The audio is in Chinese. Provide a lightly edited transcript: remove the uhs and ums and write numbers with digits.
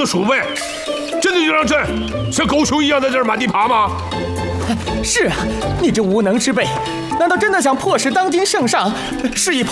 的鼠辈，真的就让朕像狗熊一样在这儿满地爬吗？ 是啊，你这无能之辈，难道真的想迫使当今圣上施以